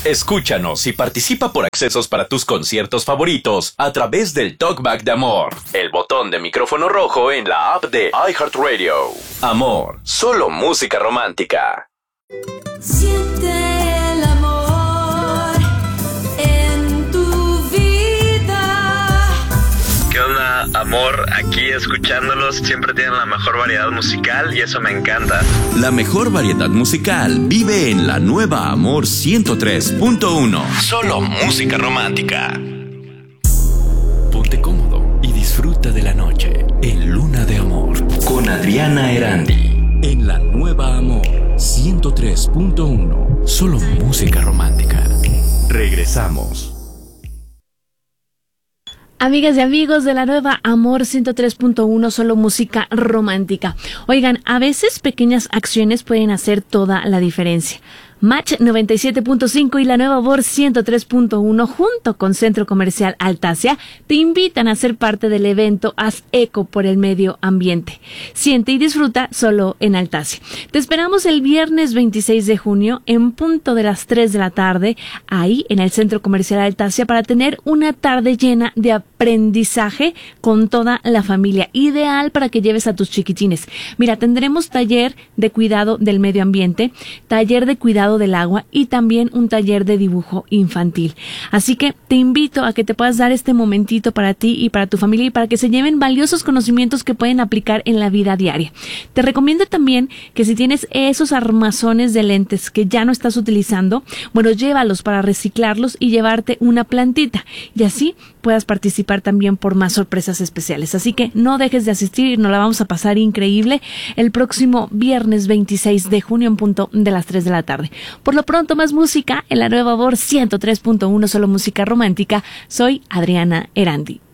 Escúchanos y participa por accesos para tus conciertos favoritos a través del Talkback de Amor, el botón de micrófono rojo en la app de iHeartRadio. Amor, solo música romántica. Siente el amor en tu vida. ¿Qué onda, amor? Aquí escuchándolos, siempre tienen la mejor variedad musical y eso me encanta. La mejor variedad musical vive en la nueva Amor 103.1. Solo música romántica. Ponte cómodo y disfruta de la noche en Luna de Amor con Adriana Erandi. En la nueva Amor 103.1. Solo música romántica. Regresamos. Amigas y amigos de la nueva Amor 103.1, solo música romántica. Oigan, a veces pequeñas acciones pueden hacer toda la diferencia. Match 97.5 y la nueva Amor 103.1 junto con Centro Comercial Altasia te invitan a ser parte del evento Haz Eco por el Medio Ambiente. Siente y disfruta solo en Altasia. Te esperamos el viernes 26 de junio en punto de las 3 de la tarde, ahí en el Centro Comercial Altasia, para tener una tarde llena de aprendizaje con toda la familia, ideal para que lleves a tus chiquitines. Mira, tendremos taller de cuidado del medio ambiente, taller de cuidado del agua y también un taller de dibujo infantil. Así que te invito a que te puedas dar este momentito para ti y para tu familia y para que se lleven valiosos conocimientos que pueden aplicar en la vida diaria. Te recomiendo también que si tienes esos armazones de lentes que ya no estás utilizando, bueno, llévalos para reciclarlos y llevarte una plantita y así puedas participar también por más sorpresas especiales. Así que no dejes de asistir, nos la vamos a pasar increíble el próximo viernes 26 de junio en punto de las 3 de la tarde. Por lo pronto, más música en la nueva Amor 103.1, solo música romántica. Soy Adriana Erandi.